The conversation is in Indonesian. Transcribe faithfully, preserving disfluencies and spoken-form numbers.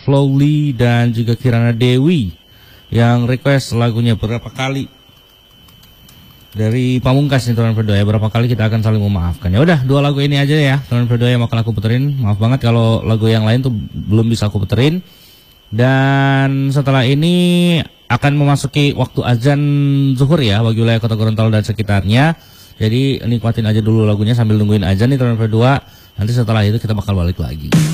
Flowly dan juga Kirana Dewi yang request lagunya Berapa Kali dari Pamungkas nih teman berdoa. Berapa kali kita akan saling memaafkan. Ya udah, dua lagu ini aja ya teman berdoa yang bakal aku puterin. Maaf banget kalau lagu yang lain tuh belum bisa aku puterin. Dan setelah ini akan memasuki waktu azan zuhur ya bagi wilayah Kota Gorontalo dan sekitarnya. Jadi nikmatin aja dulu lagunya sambil nungguin azan nih teman berdua. Nanti setelah itu kita bakal balik lagi.